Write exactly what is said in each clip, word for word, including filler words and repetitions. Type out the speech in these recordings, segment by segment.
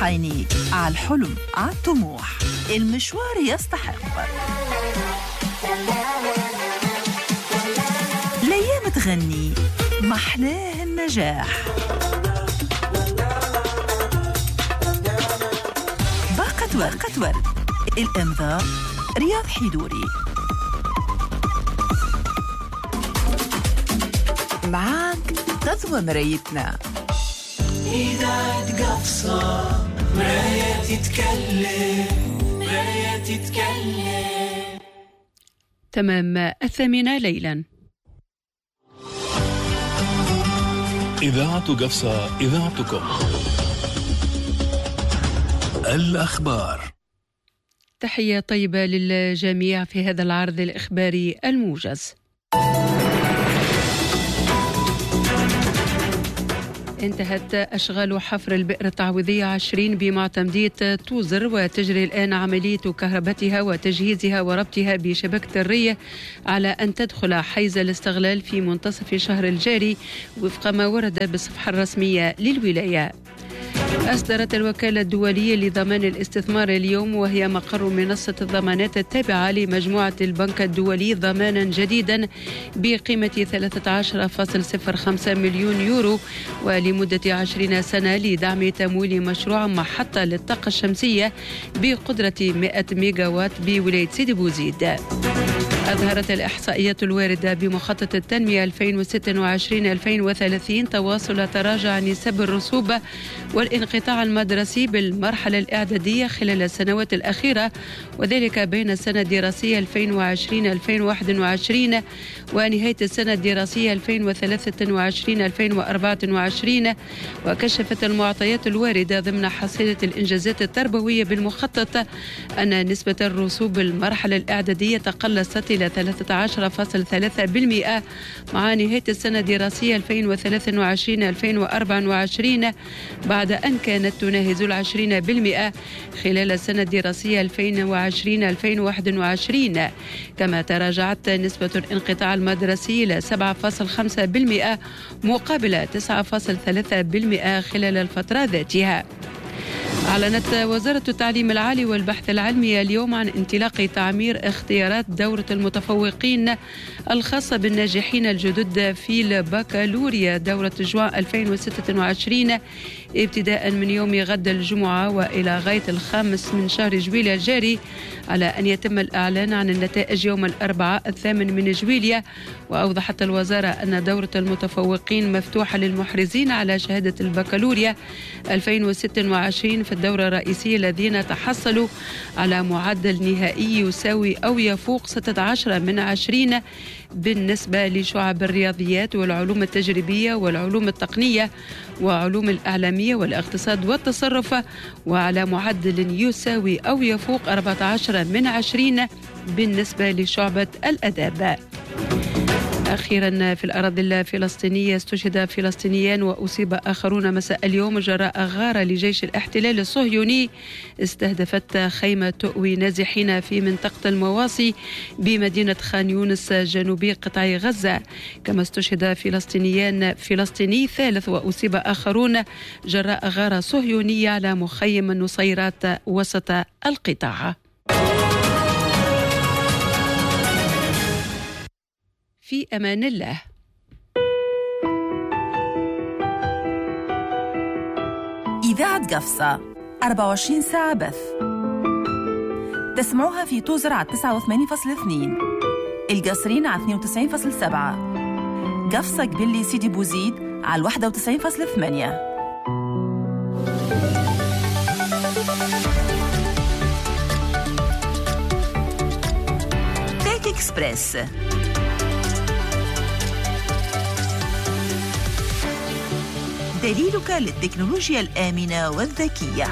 حيني على الحلم على الطموح، المشوار يستحق. الأيام تغني محلاه النجاح. باقة ورد, ورد. الإمضاء رياض حيدوري. معاك تضوى مرايتنا. إذا تقفصة مرايا تتكلم، مرايا تتكلم. تمام الثامنة ليلا. إذاعة قفصة، إذاعتكم. الأخبار. تحية طيبة للجميع في هذا العرض الإخباري الموجز. انتهت أشغال حفر البئر التعويضية عشرين بمعتمدية توزر، وتجري الآن عملية كهربتها وتجهيزها وربطها بشبكة الري على أن تدخل حيز الاستغلال في منتصف الشهر الجاري وفق ما ورد بالصفحة الرسمية للولاية. أصدرت الوكالة الدولية لضمان الاستثمار اليوم، وهي مقر منصة الضمانات التابعة لمجموعة البنك الدولي، ضمانا جديدا بقيمة ثلاثة عشر فاصلة صفر خمسة مليون يورو ولمدة عشرين سنة لدعم تمويل مشروع محطة للطاقة الشمسية بقدرة مئة ميجاوات بولاية سيدي بوزيد. أظهرت الإحصائيات الواردة بمخطط التنمية ألفين وستة وعشرين ألفين وثلاثين تواصل تراجع نسب الرسوب والانقطاع المدرسي بالمرحلة الإعدادية خلال السنوات الأخيرة، وذلك بين السنة الدراسية ألفين وعشرين ألفين وواحد وعشرين ونهاية السنة الدراسية ألفين وثلاثة وعشرين ألفين وأربعة وعشرين. وكشفت المعطيات الواردة ضمن حصيلة الإنجازات التربوية بالمخطط أن نسبة الرسوب بالمرحلة الإعدادية تقلصت إلى ثلاثة عشر فاصلة ثلاثة بالمئة مع نهاية السنة الدراسية ألفين وثلاثة وعشرين ألفين وأربعة وعشرين، بعد أن كانت تناهز العشرين بالمئة خلال السنة الدراسية ألفين وعشرين ألفين وواحد وعشرين. كما تراجعت نسبة الانقطاع المدرسي إلى سبعة فاصلة خمسة بالمئة مقابل تسعة فاصلة ثلاثة بالمئة خلال الفترة ذاتها. أعلنت وزارة التعليم العالي والبحث العلمي اليوم عن انطلاق تعمير اختيارات دورة المتفوقين الخاصة بالناجحين الجدد في البكالوريا دورة جوان ألفين وستة وعشرين ابتداء من يوم غد الجمعة وإلى غاية الخامس من شهر جويلية الجاري، على أن يتم الإعلان عن النتائج يوم الأربعاء الثامن من جويلية. وأوضحت الوزارة أن دورة المتفوقين مفتوحة للمحرزين على شهادة البكالوريا ألفين وستة وعشرين في الدورة الرئيسية الذين تحصلوا على معدل نهائي يساوي أو يفوق ستة عشر من عشرين بالنسبة لشعب الرياضيات والعلوم التجريبية والعلوم التقنية وعلوم الإعلامية والاقتصاد والتصرف، وعلى معدل يساوي أو يفوق أربعة عشر من عشرين بالنسبة لشعبة الأداب. أخيرا في الأراضي الفلسطينية استشهد فلسطينيان وأصيب آخرون مساء اليوم جراء غارة لجيش الاحتلال الصهيوني استهدفت خيمة تؤوي نازحين في منطقة المواصي بمدينة خان يونس جنوبي قطاع غزة. كما استشهد فلسطينيان فلسطيني ثالث وأصيب آخرون جراء غارة صهيونية على مخيم النصيرات وسط القطاع. في أمان الله. إذاعة قفصة أربعة وعشرين ساعة بث. تسمعوها في توزر على تسعة وثمانين فاصلة اثنين، القصرين على اثنين وتسعين فاصلة سبعة، قفصة قبلي سيدي بوزيد على واحد وتسعين فاصلة ثمانية. تيك إكسبريس، دليلك للتكنولوجيا الآمنة والذكية.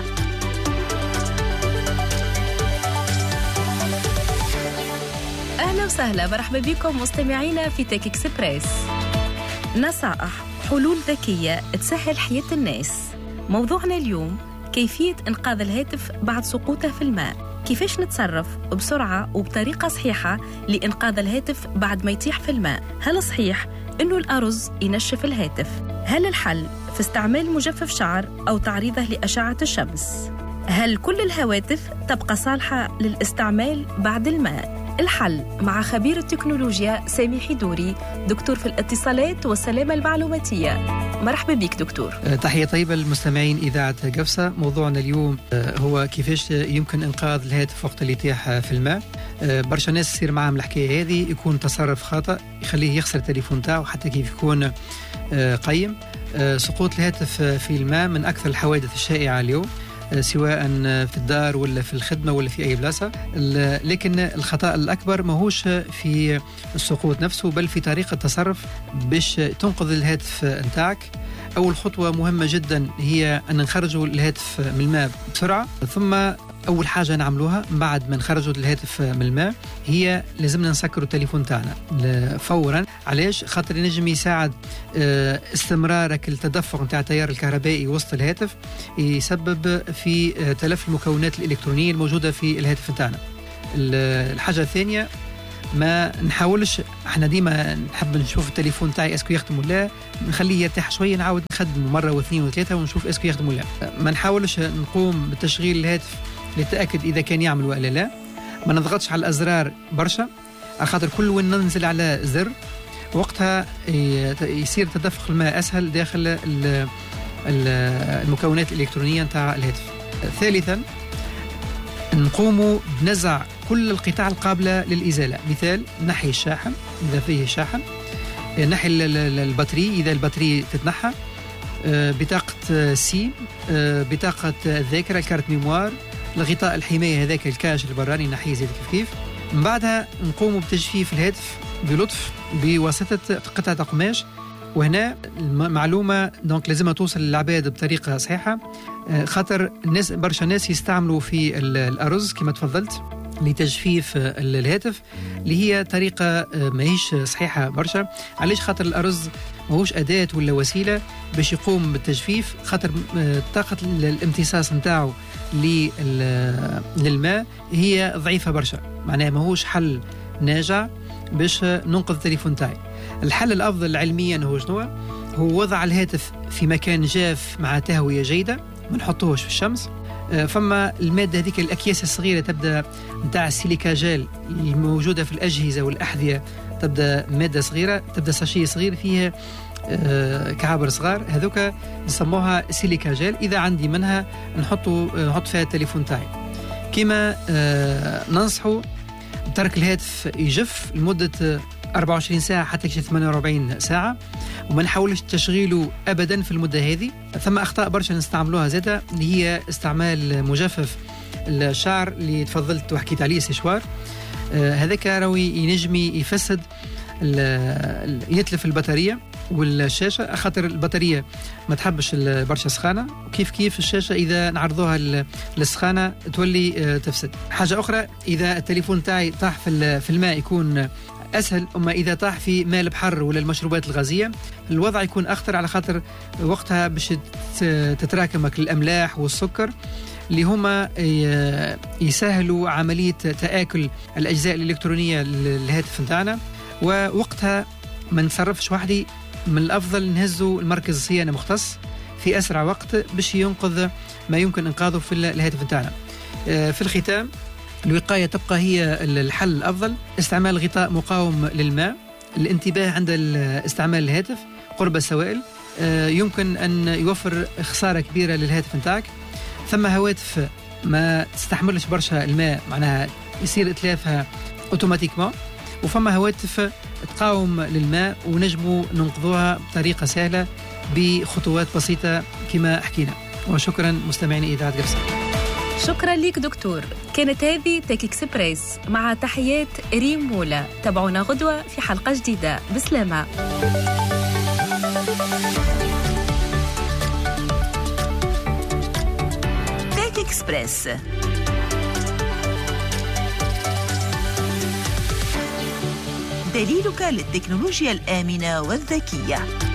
أهلا وسهلا، مرحبا بكم مستمعينا في تيك إكسبريس. نصائح، حلول ذكية تسهل حياة الناس. موضوعنا اليوم كيفية إنقاذ الهاتف بعد سقوطه في الماء. كيفاش نتصرف بسرعة وبطريقة صحيحة لإنقاذ الهاتف بعد ما يطيح في الماء؟ هل صحيح إنه الأرز ينشف الهاتف؟ هل الحل في استعمال مجفف شعر أو تعريضه لأشعة الشمس. هل كل الهواتف تبقى صالحة للاستعمال بعد الماء؟ الحل مع خبير التكنولوجيا سامي حيدوري، دكتور في الاتصالات والسلامة المعلوماتية. مرحبا بك دكتور. تحية طيبة للمستمعين إذاعة قفصة. موضوعنا اليوم هو كيفاش يمكن إنقاذ الهاتف وقت اللي يتيح في الماء. برشا ناس تصير معهم الحكاية هذه، يكون تصرف خطأ يخليه يخسر التليفون تاعه حتى كيف يكون قيم. سقوط الهاتف في الماء من أكثر الحوادث الشائعة اليوم، سواء في الدار ولا في الخدمة ولا في أي بلاصة. لكن الخطأ الأكبر ماهوش في السقوط نفسه، بل في طريقة التصرف باش تنقذ الهاتف نتاعك. أول خطوة مهمة جدا هي أن نخرجوا الهاتف من الماء بسرعة، ثم أول حاجة نعملوها بعد ما نخرجوا الهاتف من الماء هي لازمنا نسكروا التليفون تاعنا فورا. علاش؟ خاطر ينجم يساعد استمرارك التدفق نتاع التيار الكهربائي وسط الهاتف، يسبب في تلف المكونات الإلكترونية الموجودة في الهاتف تاعنا. الحاجة الثانية، ما نحاولش، احنا ديما نحب نشوف التليفون تاعي اسكو يخدم ولا، نخليه يرتاح شويه، نعاود نخدمه مره واثنين وثلاثه ونشوف اسكو يخدم ولا. ما نحاولش نقوم بتشغيل الهاتف لتأكد اذا كان يعمل ولا لا. ما نضغطش على الازرار برشا، على خاطر كل وين ننزل على زر وقتها يصير تدفق الماء اسهل داخل المكونات الالكترونيه نتاع الهاتف. ثالثا، نقوموا بنزع كل القطع القابلة للإزالة. مثال، نحي الشاحن إذا فيه شاحن، نحي البطارية إذا البطارية تتنحى، بطاقة سيم، بطاقة الذاكرة، الكارت ميموار، الغطاء الحماية هذاك الكاش البراني نحيه زي كيف كيف. من بعدها نقوموا بتجفيف الهاتف بلطف بواسطة قطعة قماش. وهنا المعلومة دونك لازم توصل للعباد بطريقة صحيحة، خاطر الناس برشا ناس يستعملوا في الأرز كما تفضلت لتجفيف الهاتف، اللي هي طريقة ماهيش صحيحة برشا. علاش؟ خاطر الأرز ماهوش أداة ولا وسيلة باش يقوم بالتجفيف، خاطر طاقة الامتصاص نتاعو للماء هي ضعيفة برشا، معناها ماهوش حل ناجع باش ننقذ التليفون تاعي. الحل الأفضل علميا هو شنو؟ هو وضع الهاتف في مكان جاف مع تهوية جيدة، ما نحطوهش في الشمس. فما المادة هذيك الأكياس الصغيرة تبدأ نتاع السيليكا جيل الموجودة في الأجهزة والأحذية، تبدأ مادة صغيرة، تبدأ ساشيه صغير فيها كعابر صغار، هذوك نسموها سيليكا جيل. إذا عندي منها نحطه نحط فيها التليفون تاعي. كما ننصحوا ترك الهاتف يجف لمدة أربعة وعشرين ساعة حتى ثمانية وأربعين ساعة، وما نحاولش تشغيله أبدا في المدة هذه. ثم أخطاء برشا نستعملوها زادة، اللي هي استعمال مجفف الشعر اللي تفضلت وحكيت عليه سيشوار. آه هذاك راوي ينجمي يفسد، يتلف البطارية والشاشة، خاطر البطارية ما تحبش برشا سخانة، وكيف كيف الشاشة إذا نعرضوها للسخانة تولي تفسد. حاجة أخرى، إذا التليفون تاعي طاح في الماء يكون أسهل، أما إذا طاح في ماء البحر ولا المشروبات الغازية الوضع يكون أخطر، على خاطر وقتها باش تتراكمك الأملاح والسكر اللي هما يسهلوا عملية تآكل الأجزاء الإلكترونية للهاتف نتاعنا. ووقتها ما نتصرفش وحدي، من الأفضل نهزوا المركز الصيانة مختص في أسرع وقت باش ينقذ ما يمكن إنقاذه في الهاتف نتاعنا. في الختام، الوقاية تبقى هي الحل الأفضل. استعمال غطاء مقاوم للماء، الانتباه عند استعمال الهاتف قرب السوائل، يمكن أن يوفر خسارة كبيرة للهاتف نتاعك. ثم هواتف ما تستحملش برشا الماء، معناها يصير إتلافها أوتوماتيكما، وفما هواتف تقاوم للماء ونجموا ننقذوها بطريقة سهلة بخطوات بسيطة كما حكينا. وشكرا مستمعين إذاعة قفصة. شكرا لك دكتور. كانت هذه تك إكسبريس مع تحيات ريم مولا. تابعونا غدوة في حلقة جديدة. بسلامة. تك إكسبريس، دليلك للتكنولوجيا الآمنة والذكية.